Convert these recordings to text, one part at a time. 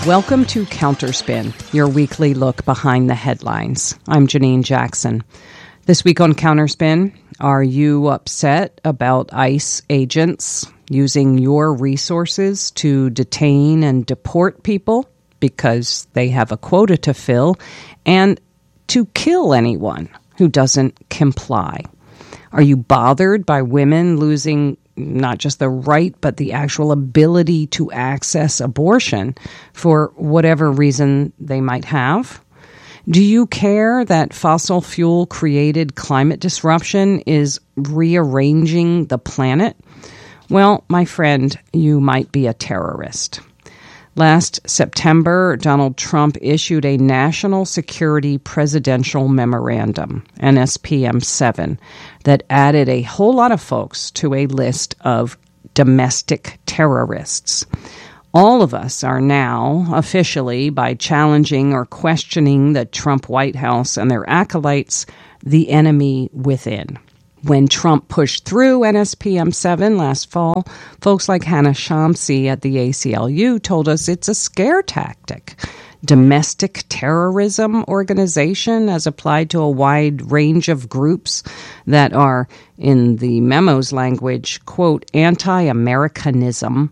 Welcome to Counterspin, your weekly look behind the headlines. I'm Janine Jackson. This week on Counterspin, are you upset about ICE agents using your resources to detain and deport people because they have a quota to fill and to kill anyone who doesn't comply? Are you bothered by women losing not just the right, but the actual ability to access abortion for whatever reason they might have? Do you care that fossil fuel-created climate disruption is rearranging the planet? Well, my friend, you might be a terrorist. Last September, Donald Trump issued a National Security Presidential Memorandum, NSPM 7, that added a whole lot of folks to a list of domestic terrorists. All of us are now, officially, by challenging or questioning the Trump White House and their acolytes, the enemy within. When Trump pushed through NSPM 7 last fall, folks like Hannah Shamsi at the ACLU told us it's a scare tactic. Domestic terrorism organization as applied to a wide range of groups that are, in the memo's language, quote, anti-Americanism,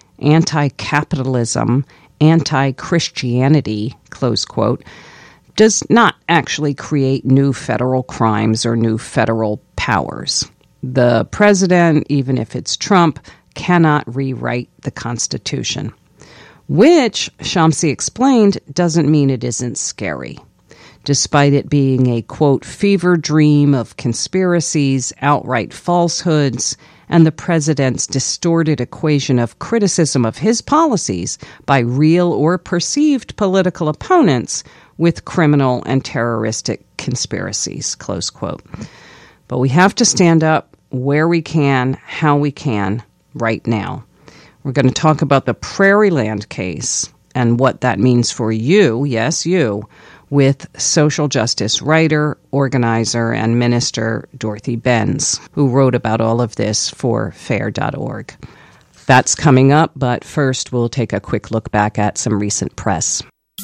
anti-capitalism, anti-Christianity, close quote, does not actually create new federal crimes or new federal powers. The president, even if it's Trump, cannot rewrite the Constitution. Which, Shamsi explained, doesn't mean it isn't scary. Despite it being a, quote, fever dream of conspiracies, outright falsehoods, and the president's distorted equation of criticism of his policies by real or perceived political opponents with criminal and terroristic conspiracies, close quote. But we have to stand up where we can, how we can, right now. We're going to talk about the Prairie Land case and what that means for you, yes, you, with social justice writer, organizer, and minister Dorothy Benz, who wrote about all of this for FAIR.org. That's coming up, but first we'll take a quick look back at some recent press.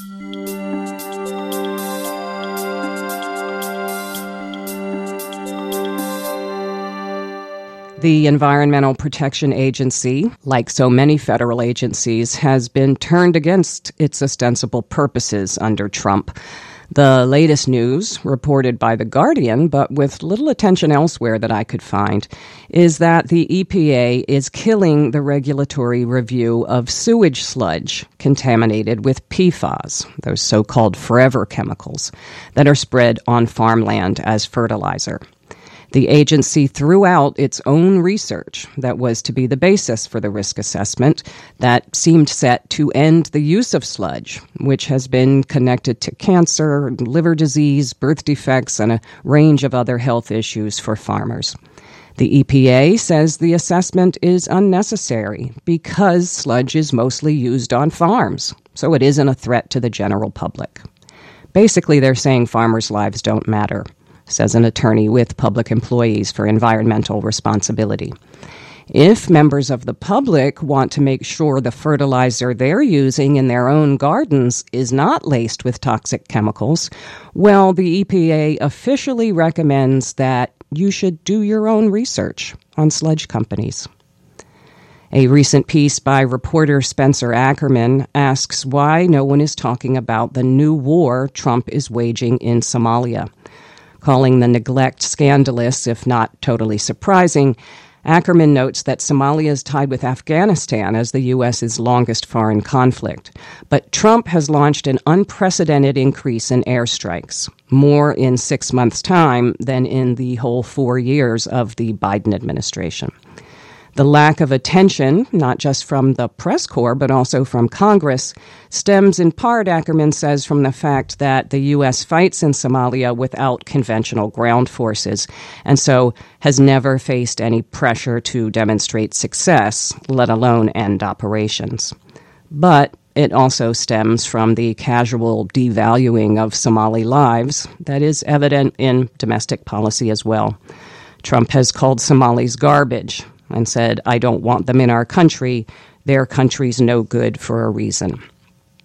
The Environmental Protection Agency, like so many federal agencies, has been turned against its ostensible purposes under Trump. The latest news, reported by The Guardian, but with little attention elsewhere that I could find, is that the EPA is killing the regulatory review of sewage sludge contaminated with PFAS, those so-called forever chemicals, that are spread on farmland as fertilizer. The agency threw out its own research that was to be the basis for the risk assessment that seemed set to end the use of sludge, which has been connected to cancer, liver disease, birth defects, and a range of other health issues for farmers. The EPA says the assessment is unnecessary because sludge is mostly used on farms, so it isn't a threat to the general public. Basically, they're saying farmers' lives don't matter, says an attorney with Public Employees for Environmental Responsibility. If members of the public want to make sure the fertilizer they're using in their own gardens is not laced with toxic chemicals, well, the EPA officially recommends that you should do your own research on sludge companies. A recent piece by reporter Spencer Ackerman asks why no one is talking about the new war Trump is waging in Somalia. Calling the neglect scandalous, if not totally surprising, Ackerman notes that Somalia is tied with Afghanistan as the U.S.'s longest foreign conflict. But Trump has launched an unprecedented increase in airstrikes, more in 6 months' time than in the whole 4 years of the Biden administration. The lack of attention, not just from the press corps, but also from Congress, stems in part, Ackerman says, from the fact that the U.S. fights in Somalia without conventional ground forces, and so has never faced any pressure to demonstrate success, let alone end operations. But it also stems from the casual devaluing of Somali lives that is evident in domestic policy as well. Trump has called Somalis garbage and said, I don't want them in our country. Their country's no good for a reason.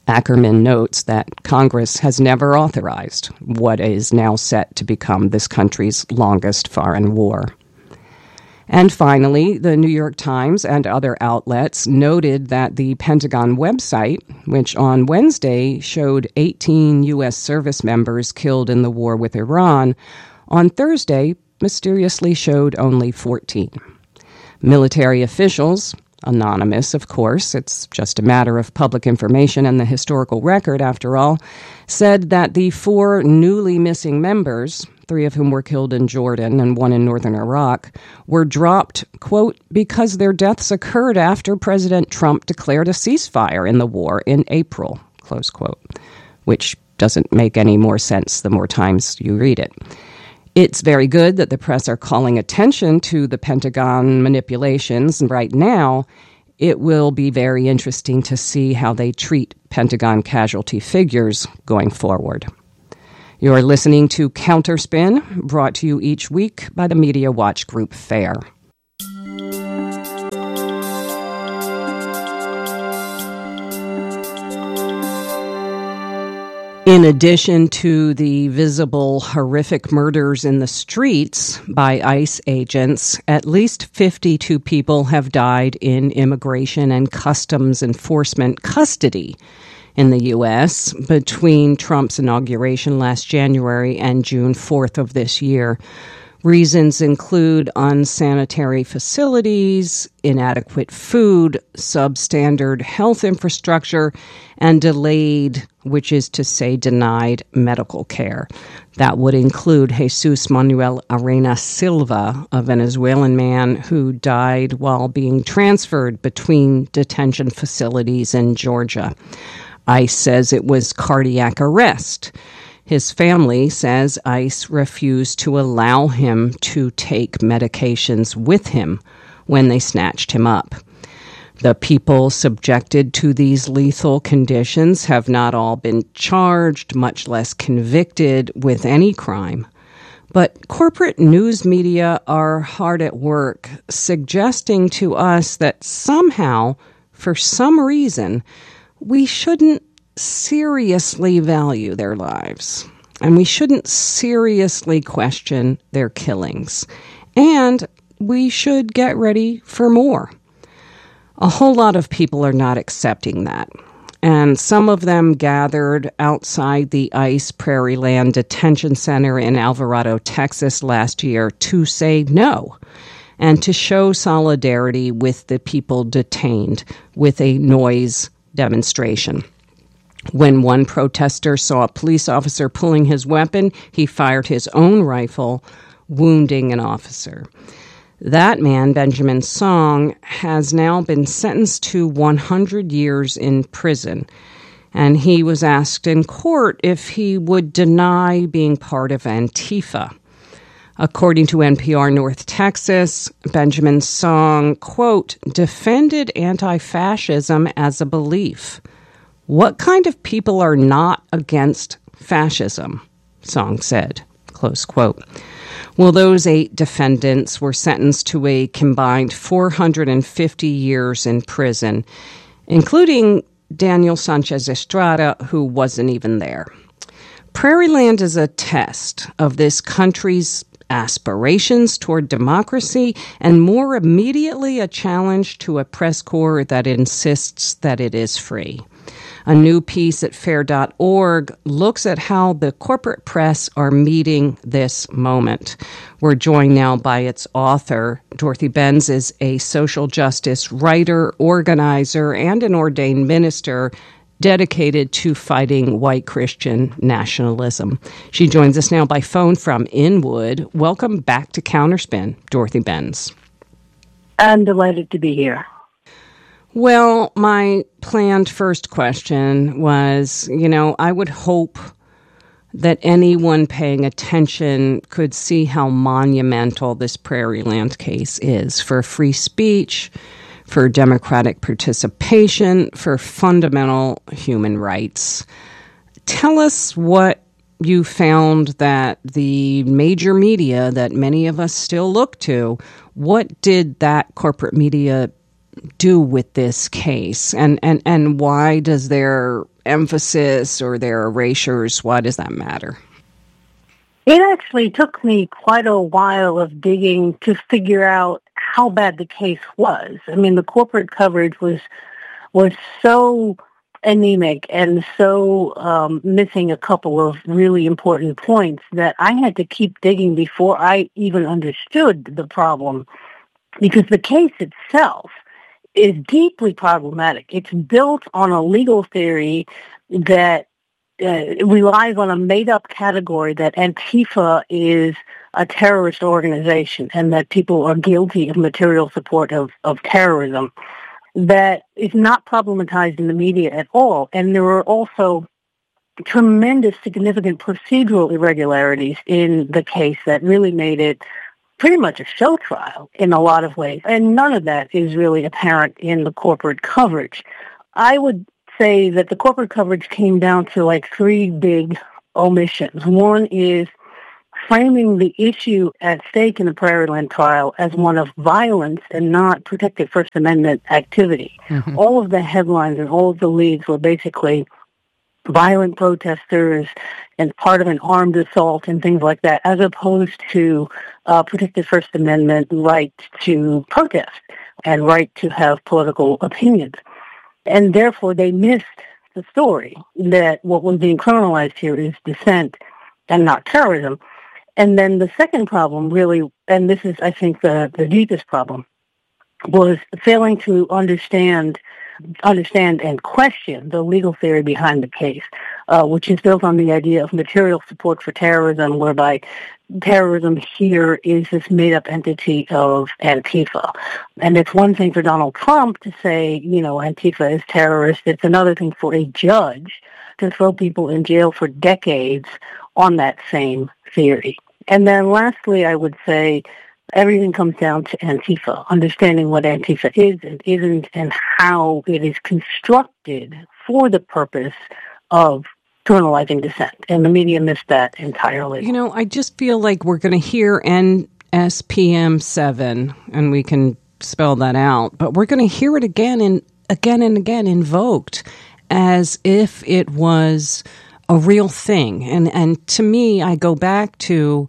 Ackerman notes that Congress has never authorized what is now set to become this country's longest foreign war. And finally, the New York Times and other outlets noted that the Pentagon website, which on Wednesday showed 18 U.S. service members killed in the war with Iran, on Thursday mysteriously showed only 14. Military officials, anonymous, of course, it's just a matter of public information and the historical record, after all, said that the 4 newly missing members, 3 of whom were killed in Jordan and 1 in northern Iraq, were dropped, quote, because their deaths occurred after President Trump declared a ceasefire in the war in April, close quote, which doesn't make any more sense the more times you read it. It's very good that the press are calling attention to the Pentagon manipulations, and right now it will be very interesting to see how they treat Pentagon casualty figures going forward. You're listening to Counterspin, brought to you each week by the Media Watch Group FAIR. In addition to the visible, horrific murders in the streets by ICE agents, at least 52 people have died in immigration and customs enforcement custody in the U.S. between Trump's inauguration last January and June 4th of this year. Reasons include unsanitary facilities, inadequate food, substandard health infrastructure, and delayed, which is to say denied, medical care. That would include Jesus Manuel Arena Silva, a Venezuelan man who died while being transferred between detention facilities in Georgia. ICE says it was cardiac arrest. His family says ICE refused to allow him to take medications with him when they snatched him up. The people subjected to these lethal conditions have not all been charged, much less convicted with any crime. But corporate news media are hard at work, suggesting to us that somehow, for some reason, we shouldn't seriously value their lives, and we shouldn't seriously question their killings, and we should get ready for more. A whole lot of people are not accepting that, and some of them gathered outside the ICE Prairieland Detention Center in Alvarado, Texas last year to say no and to show solidarity with the people detained with a noise demonstration. When one protester saw a police officer pulling his weapon, he fired his own rifle, wounding an officer. That man, Benjamin Song, has now been sentenced to 100 years in prison, and he was asked in court if he would deny being part of Antifa. According to NPR North Texas, Benjamin Song, quote, defended anti-fascism as a belief. What kind of people are not against fascism? Song said, close quote. Well, those 8 defendants were sentenced to a combined 450 years in prison, including Daniel Sanchez Estrada, who wasn't even there. Prairieland is a test of this country's aspirations toward democracy, and more immediately a challenge to a press corps that insists that it is free. A new piece at fair.org looks at how the corporate press are meeting this moment. We're joined now by its author. Dorothy Benz is a social justice writer, organizer, and an ordained minister dedicated to fighting white Christian nationalism. She joins us now by phone from Inwood. Welcome back to Counterspin, Dorothy Benz. I'm delighted to be here. Well, my planned first question was, I would hope that anyone paying attention could see how monumental this Prairieland case is for free speech, for democratic participation, for fundamental human rights. Tell us what you found that the major media that many of us still look to, what did that corporate media do with this case, and why does their emphasis or their erasures? Why does that matter? It actually took me quite a while of digging to figure out how bad the case was. I mean, the corporate coverage was so anemic and so missing a couple of really important points that I had to keep digging before I even understood the problem, because the case itself is deeply problematic. It's built on a legal theory that relies on a made-up category that Antifa is a terrorist organization and that people are guilty of material support of terrorism. That is not problematized in the media at all. And there are also tremendous, significant procedural irregularities in the case that really made it pretty much a show trial in a lot of ways. And none of that is really apparent in the corporate coverage. I would say that the corporate coverage came down to like three big omissions. One is framing the issue at stake in the Prairieland trial as one of violence and not protected First Amendment activity. Mm-hmm. All of the headlines and all of the leads were basically violent protesters and part of an armed assault and things like that, as opposed to protected First Amendment right to protest and right to have political opinions. And therefore, they missed the story that what was being criminalized here is dissent and not terrorism. And then the second problem really, and this is, I think, the deepest problem, was failing to understand and question the legal theory behind the case, which is built on the idea of material support for terrorism, whereby terrorism here is this made-up entity of Antifa. And it's one thing for Donald Trump to say, Antifa is terrorist. It's another thing for a judge to throw people in jail for decades on that same theory. And then lastly, I would say everything comes down to Antifa, understanding what Antifa is and isn't and how it is constructed for the purpose of criminalizing dissent. And the media missed that entirely. I just feel like we're going to hear NSPM 7, and we can spell that out, but we're going to hear it again and again invoked as if it was a real thing. And to me, I go back to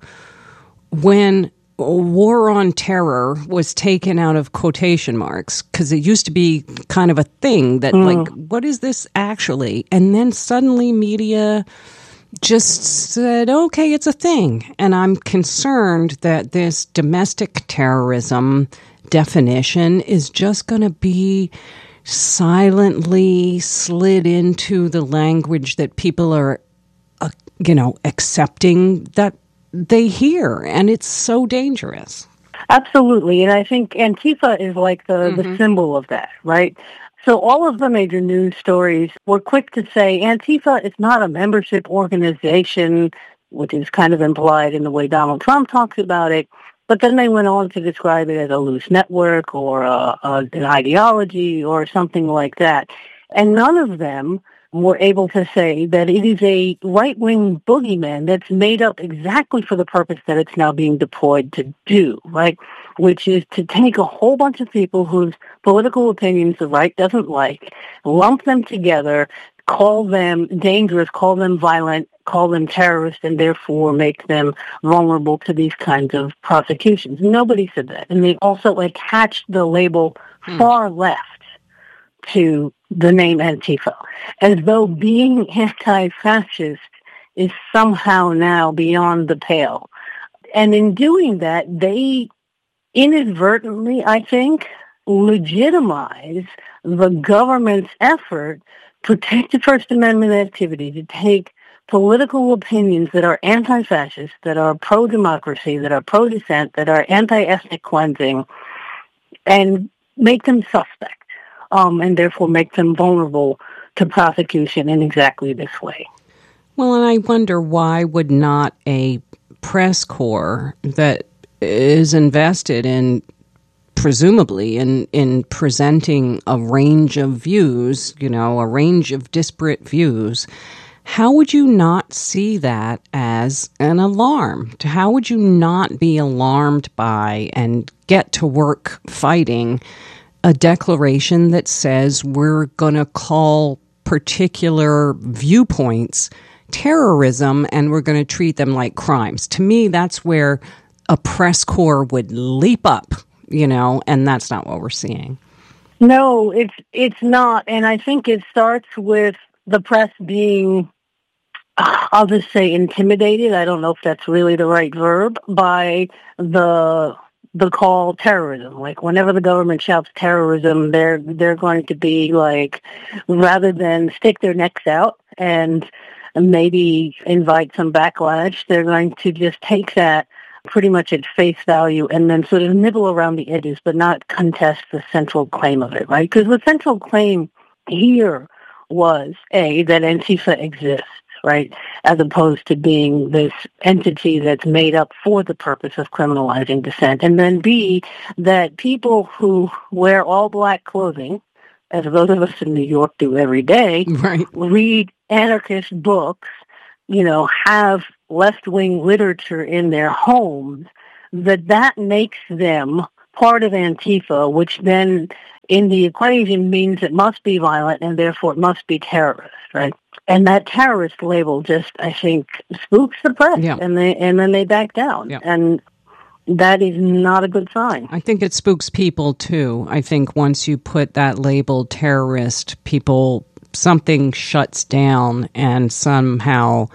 when war on terror was taken out of quotation marks, because it used to be kind of a thing that, like, what is this actually? And then suddenly media just said, okay, it's a thing. And I'm concerned that this domestic terrorism definition is just going to be silently slid into the language that people are, accepting that they hear, and it's so dangerous. Absolutely, and I think Antifa is like the symbol of that, right? So all of the major news stories were quick to say Antifa is not a membership organization, which is kind of implied in the way Donald Trump talks about it, but then they went on to describe it as a loose network or an ideology or something like that. And none of them were able to say that it is a right-wing boogeyman that's made up exactly for the purpose that it's now being deployed to do, right? Which is to take a whole bunch of people whose political opinions the right doesn't like, lump them together, call them dangerous, call them violent, call them terrorists, and therefore make them vulnerable to these kinds of prosecutions. Nobody said that. And they also attached the label far left to the name Antifa, as though being anti-fascist is somehow now beyond the pale. And in doing that, they inadvertently, I think, legitimize the government's effort to take the First Amendment activity, to take political opinions that are anti-fascist, that are pro-democracy, that are pro-dissent, that are anti-ethnic cleansing, and make them suspect. And therefore make them vulnerable to prosecution in exactly this way. Well, and I wonder, why would not a press corps that is invested in, presumably, in presenting a range of views, a range of disparate views, how would you not see that as an alarm? How would you not be alarmed by and get to work fighting a declaration that says we're going to call particular viewpoints terrorism, and we're going to treat them like crimes. To me, that's where a press corps would leap up, and that's not what we're seeing. No, it's not. And I think it starts with the press being, I'll just say, intimidated. I don't know if that's really the right verb, by the call terrorism. Like, whenever the government shouts terrorism, they're going to be like, rather than stick their necks out and maybe invite some backlash, they're going to just take that pretty much at face value and then sort of nibble around the edges, but not contest the central claim of it, right? Because the central claim here was, A, that Antifa exists, right, as opposed to being this entity that's made up for the purpose of criminalizing dissent. And then B, that people who wear all black clothing, as those of us in New York do every day, right, read anarchist books, have left-wing literature in their homes, that makes them part of Antifa, which then in the equation means it must be violent and therefore it must be terrorist, right? And that terrorist label just, I think, spooks the press, and then they back down. Yeah. And that is not a good sign. I think it spooks people, too. I think once you put that label terrorist, something shuts down, and somehow,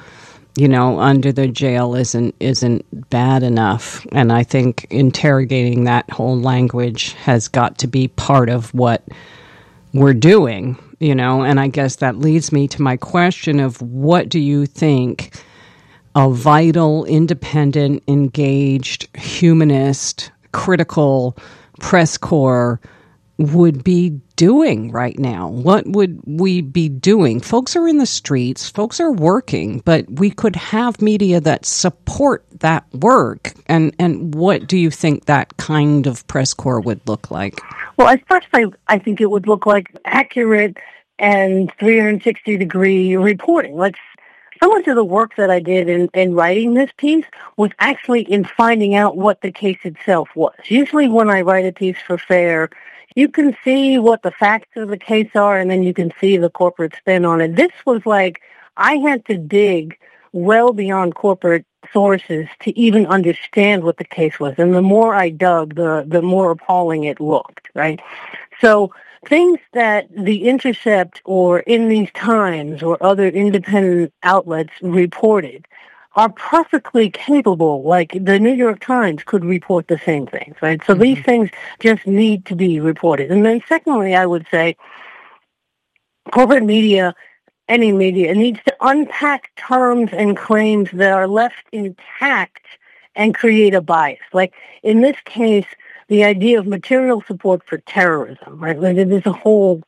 under the jail isn't bad enough. And I think interrogating that whole language has got to be part of what we're doing, and I guess that leads me to my question of, what do you think a vital, independent, engaged, humanist, critical press corps would be doing right now? What would we be doing? Folks are in the streets, folks are working, but we could have media that support that work. And what do you think that kind of press corps would look like? Well, at first, I think it would look like accurate and 360-degree reporting. Like, so much of the work that I did in writing this piece was actually in finding out what the case itself was. Usually when I write a piece for FAIR, you can see what the facts of the case are, and then you can see the corporate spin on it. This was like, I had to dig well beyond corporate sources to even understand what the case was. And the more I dug, the more appalling it looked, right? So things that The Intercept or In These Times or other independent outlets reported are perfectly capable, like the New York Times could report the same things, right? So these things just need to be reported. And then secondly, I would say corporate media, any media, needs to unpack terms and claims that are left intact and create a bias. Like in this case, the idea of material support for terrorism, right? There's a whole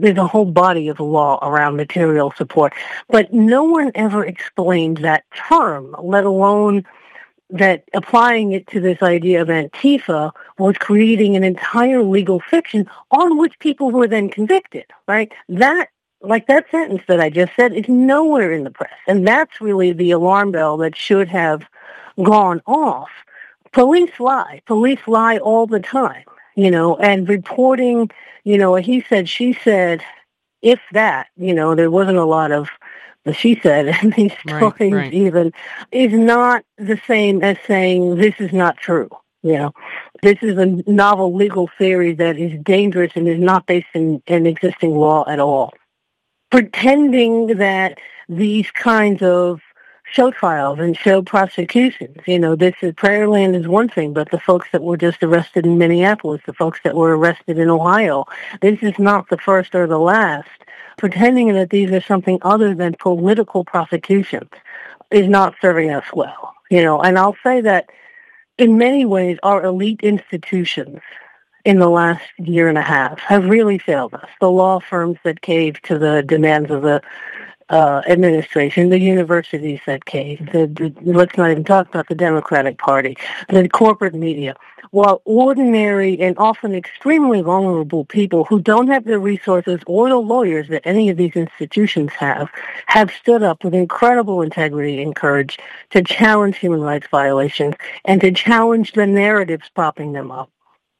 body of law around material support, but no one ever explained that term, let alone that applying it to this idea of Antifa was creating an entire legal fiction on which people were then convicted, right? That sentence that I just said is nowhere in the press, and that's really the alarm bell that should have gone off. Police lie all the time, and reporting, he said, she said, if that, there wasn't a lot of the she said in these stories right. Even, is not the same as saying this is not true. This is a novel legal theory that is dangerous and is not based in existing law at all. Pretending that these kinds of show trials and show prosecutions, this is Prairieland is one thing, but the folks that were just arrested in Minneapolis, the folks that were arrested in Ohio, this is not the first or the last. Pretending that these are something other than political prosecutions is not serving us well, and I'll say that in many ways our elite institutions in the last year and a half have really failed us. The law firms that caved to the demands of the administration, the universities that caved, let's not even talk about the Democratic Party, the corporate media, while ordinary and often extremely vulnerable people who don't have the resources or the lawyers that any of these institutions have stood up with incredible integrity and courage to challenge human rights violations and to challenge the narratives propping them up.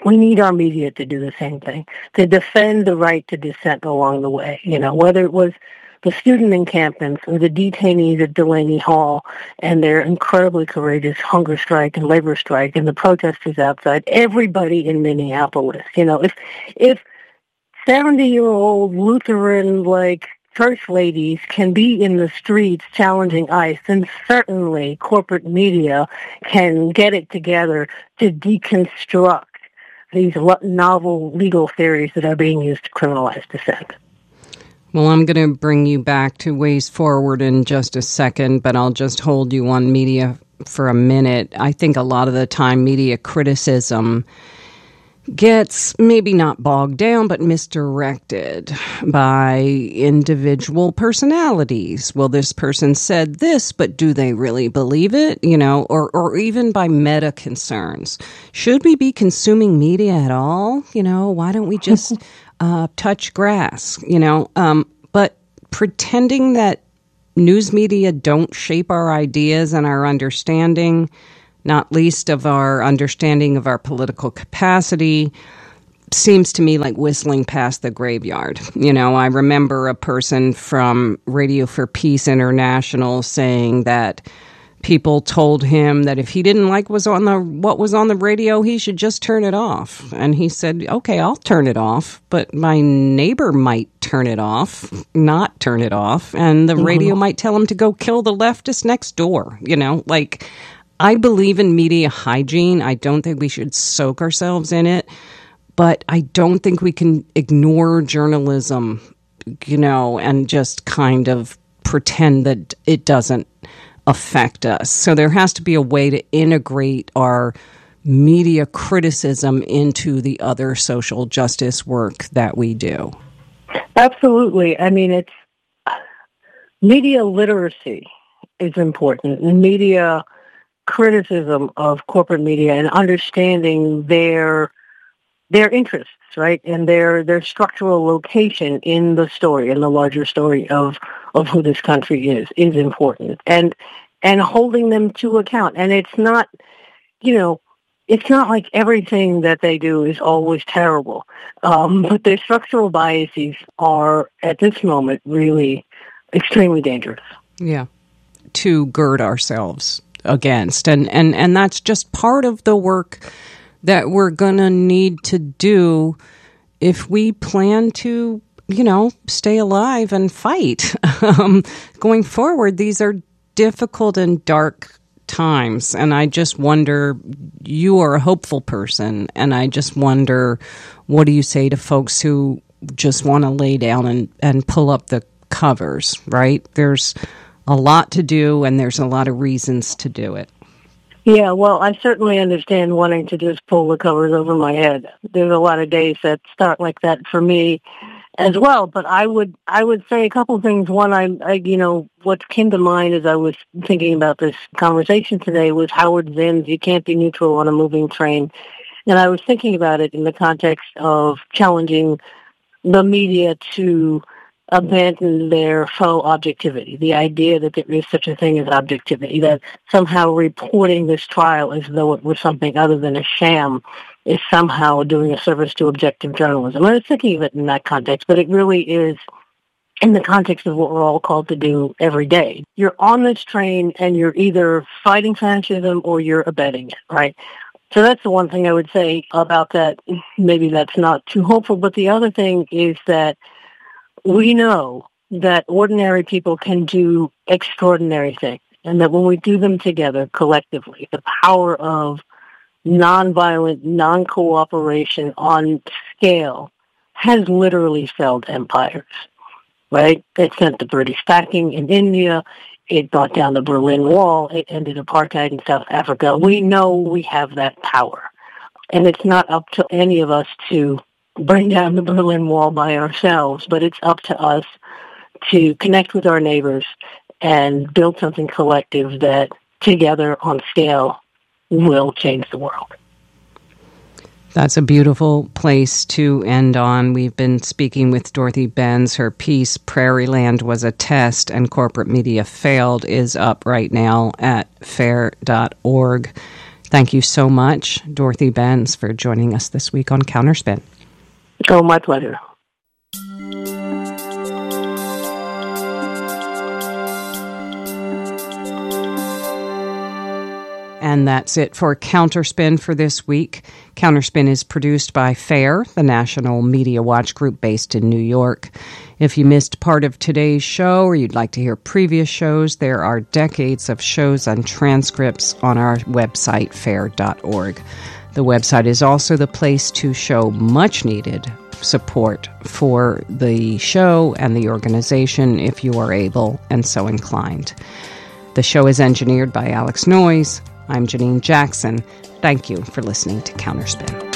we need our media to do the same thing, to defend the right to dissent along the way. Whether it was the student encampments or the detainees at Delaney Hall and their incredibly courageous hunger strike and labor strike and the protesters outside, everybody in Minneapolis. If 70-year-old Lutheran, church ladies can be in the streets challenging ICE, then certainly corporate media can get it together to deconstruct these novel legal theories that are being used to criminalize dissent. Well, I'm going to bring you back to Ways Forward in just a second, but I'll just hold you on media for a minute. I think a lot of the time media criticism gets maybe not bogged down, but misdirected by individual personalities. Well, this person said this, but do they really believe it? Or even by meta concerns. Should we be consuming media at all? Why don't we just touch grass? But pretending that news media don't shape our ideas and our understanding, not least of our understanding of our political capacity, seems to me like whistling past the graveyard. I remember a person from Radio for Peace International saying that people told him that if he didn't like what was on the radio, he should just turn it off. And he said, okay, I'll turn it off, but my neighbor might not turn it off, and the radio might tell him to go kill the leftist next door. I believe in media hygiene. I don't think we should soak ourselves in it, but I don't think we can ignore journalism, and just kind of pretend that it doesn't affect us. So there has to be a way to integrate our media criticism into the other social justice work that we do. Absolutely. It's media literacy is important, and media criticism of corporate media and understanding their interests, right, and their structural location in the story, in the larger story of who this country is important, and holding them to account. And it's not, it's not like everything that they do is always terrible, but their structural biases are at this moment really extremely dangerous. Yeah, to gird ourselves against, and that's just part of the work that we're going to need to do if we plan to, stay alive and fight. Going forward, these are difficult and dark times, and I just wonder, you are a hopeful person, and I just wonder, what do you say to folks who just want to lay down and pull up the covers, right? There's a lot to do, and there's a lot of reasons to do it. Yeah, well, I certainly understand wanting to just pull the covers over my head. There's a lot of days that start like that for me as well. But I would say a couple of things. One, what came to mind as I was thinking about this conversation today was Howard Zinn's "You Can't Be Neutral on a Moving Train," and I was thinking about it in the context of challenging the media to abandon their faux objectivity, the idea that there is such a thing as objectivity, that somehow reporting this trial as though it was something other than a sham is somehow doing a service to objective journalism. I was thinking of it in that context, but it really is in the context of what we're all called to do every day. You're on this train and you're either fighting fascism or you're abetting it, right? So that's the one thing I would say about that. Maybe that's not too hopeful, but the other thing is that we know that ordinary people can do extraordinary things, and that when we do them together collectively, the power of nonviolent, non-cooperation on scale has literally felled empires, right? It sent the British packing in India. It brought down the Berlin Wall. It ended apartheid in South Africa. We know we have that power, and it's not up to any of us to bring down the Berlin Wall by ourselves, but it's up to us to connect with our neighbors and build something collective that together on scale will change the world. That's a beautiful place to end on. We've been speaking with Dorothy Benz. Her piece, Prairieland Was a Test and Corporate Media Failed, is up right now at fair.org. Thank you so much, Dorothy Benz, for joining us this week on Counterspin. Oh, my pleasure. And that's it for Counterspin for this week. Counterspin is produced by FAIR, the National Media Watch Group based in New York. If you missed part of today's show or you'd like to hear previous shows, there are decades of shows and transcripts on our website, fair.org. The website is also the place to show much-needed support for the show and the organization if you are able and so inclined. The show is engineered by Alex Noyes. I'm Janine Jackson. Thank you for listening to Counterspin.